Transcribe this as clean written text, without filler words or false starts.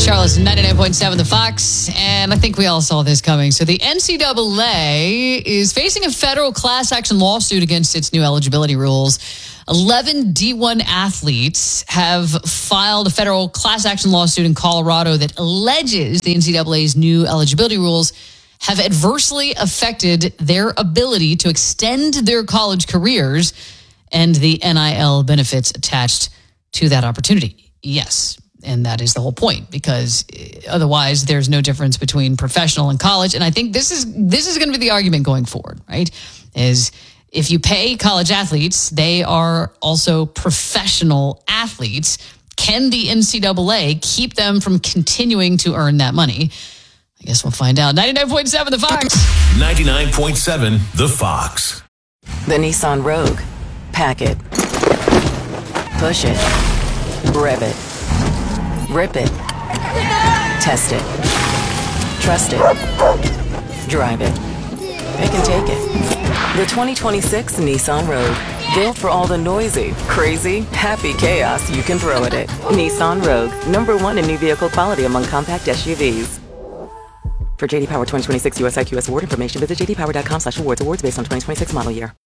Charleston, 99.7 The Fox, and I think we all saw this coming. So the NCAA is facing a federal class action lawsuit against its new eligibility rules. 11 D1 athletes have filed a federal class action lawsuit in Colorado that alleges the NCAA's new eligibility rules have adversely affected their ability to extend their college careers and the NIL benefits attached to that opportunity. Yes. And that is the whole point, because otherwise there's no difference between professional and college. And I think this is going to be the argument going forward, right? Is if you pay college athletes, they are also professional athletes. Can the NCAA keep them from continuing to earn that money? I guess we'll find out. 99.7 The Fox. 99.7 The Fox. The Nissan Rogue. Pack it. Push it. Rev it. Rip it. Test it. Trust it. Drive it. They can take it. The 2026 Nissan Rogue. Built for all the noisy, crazy, happy chaos you can throw at it. Nissan Rogue. #1 in new vehicle quality among compact SUVs. For JD Power 2026 USIQS award information, visit jdpower.com/awards. Awards based on 2026 model year.